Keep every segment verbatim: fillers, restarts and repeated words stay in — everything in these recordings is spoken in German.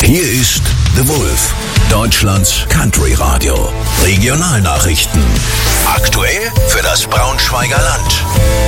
Hier ist The Wolf, Deutschlands Country Radio. Regionalnachrichten. Aktuell für das Braunschweiger Land.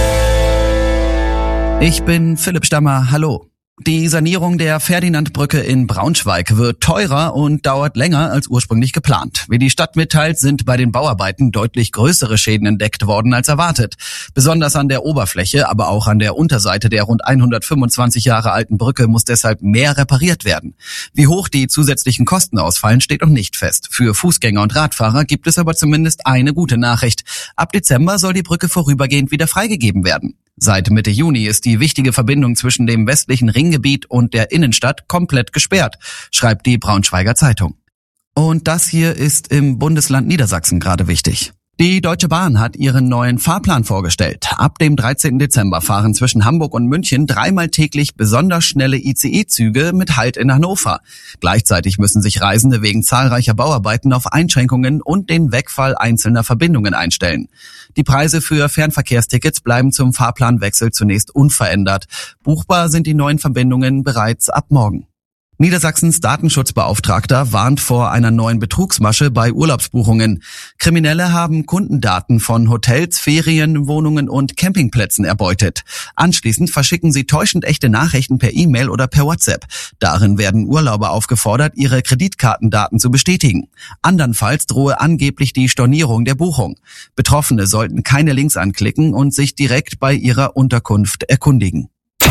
Ich bin Philipp Stammer, hallo. Die Sanierung der Ferdinandbrücke in Braunschweig wird teurer und dauert länger als ursprünglich geplant. Wie die Stadt mitteilt, sind bei den Bauarbeiten deutlich größere Schäden entdeckt worden als erwartet. Besonders an der Oberfläche, aber auch an der Unterseite der rund hundertfünfundzwanzig Jahre alten Brücke muss deshalb mehr repariert werden. Wie hoch die zusätzlichen Kosten ausfallen, steht noch nicht fest. Für Fußgänger und Radfahrer gibt es aber zumindest eine gute Nachricht. Ab Dezember soll die Brücke vorübergehend wieder freigegeben werden. Seit Mitte Juni ist die wichtige Verbindung zwischen dem westlichen Ringgebiet und der Innenstadt komplett gesperrt, schreibt die Braunschweiger Zeitung. Und das hier ist im Bundesland Niedersachsen gerade wichtig. Die Deutsche Bahn hat ihren neuen Fahrplan vorgestellt. Ab dem dreizehnten Dezember fahren zwischen Hamburg und München dreimal täglich besonders schnelle I C E-Züge mit Halt in Hannover. Gleichzeitig müssen sich Reisende wegen zahlreicher Bauarbeiten auf Einschränkungen und den Wegfall einzelner Verbindungen einstellen. Die Preise für Fernverkehrstickets bleiben zum Fahrplanwechsel zunächst unverändert. Buchbar sind die neuen Verbindungen bereits ab morgen. Niedersachsens Datenschutzbeauftragter warnt vor einer neuen Betrugsmasche bei Urlaubsbuchungen. Kriminelle haben Kundendaten von Hotels, Ferienwohnungen und Campingplätzen erbeutet. Anschließend verschicken sie täuschend echte Nachrichten per E-Mail oder per WhatsApp. Darin werden Urlauber aufgefordert, ihre Kreditkartendaten zu bestätigen. Andernfalls drohe angeblich die Stornierung der Buchung. Betroffene sollten keine Links anklicken und sich direkt bei ihrer Unterkunft erkundigen.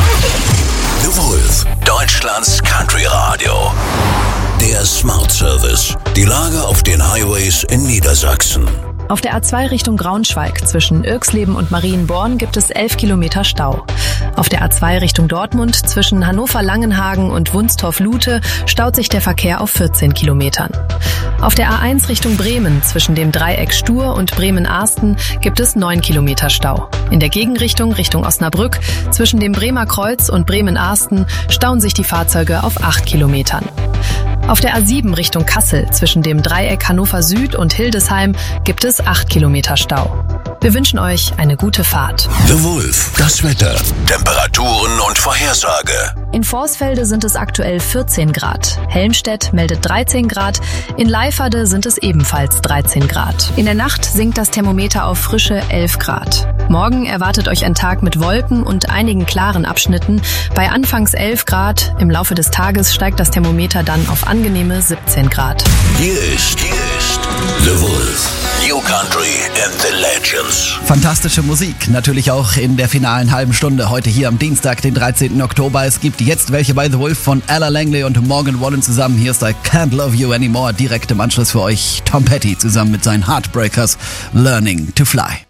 The Wolf, Deutschlands Country Radio. Der Smart Service. Die Lage auf den Highways in Niedersachsen. Auf der A zwei Richtung Braunschweig zwischen Irxleben und Marienborn gibt es elf Kilometer Stau. Auf der A zwei Richtung Dortmund zwischen Hannover-Langenhagen und Wunstorf-Lute staut sich der Verkehr auf vierzehn Kilometern. Auf der A eins Richtung Bremen zwischen dem Dreieck Stur und Bremen-Arsten gibt es neun Kilometer Stau. In der Gegenrichtung Richtung Osnabrück zwischen dem Bremer Kreuz und Bremen-Arsten stauen sich die Fahrzeuge auf acht Kilometern. Auf der A sieben Richtung Kassel zwischen dem Dreieck Hannover Süd und Hildesheim gibt es acht Kilometer Stau. Wir wünschen euch eine gute Fahrt. The Wolf, das Wetter, Temperaturen und Vorhersage. In Vorsfelde sind es aktuell vierzehn Grad. Helmstedt meldet dreizehn Grad. In Leiferde sind es ebenfalls dreizehn Grad. In der Nacht sinkt das Thermometer auf frische elf Grad. Morgen erwartet euch ein Tag mit Wolken und einigen klaren Abschnitten. Bei anfangs elf Grad. Im Laufe des Tages steigt das Thermometer dann auf angenehme siebzehn Grad. Hier ist, hier ist The Wolf. New Country and the Legends. Fantastische Musik, natürlich auch in der finalen halben Stunde heute hier am Dienstag, den dreizehnten Oktober. Es gibt jetzt welche bei The Wolf von Ella Langley und Morgan Wallen zusammen. Hier ist I Can't Love You Anymore. Direkt im Anschluss für euch Tom Petty zusammen mit seinen Heartbreakers Learning to Fly.